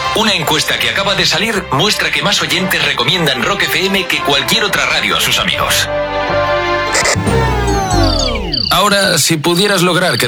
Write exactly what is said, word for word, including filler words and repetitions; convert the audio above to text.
Una encuesta que acaba de salir muestra que más oyentes recomiendan Rock F M que cualquier otra radio a sus amigos. Ahora, si pudieras lograr que